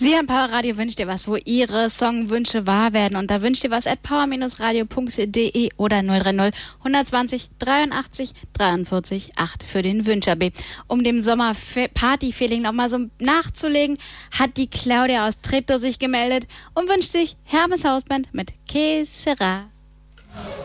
Sie am Powerradio wünscht ihr was, wo Ihre Songwünsche wahr werden. Und da wünscht ihr was at power-radio.de oder 030 120 83 43 8 für den Wünscher-B. Um dem Sommer-Party-Feeling nochmal so nachzulegen, hat die Claudia aus Treptow sich gemeldet und wünscht sich Hermes Hausband mit Que Sera.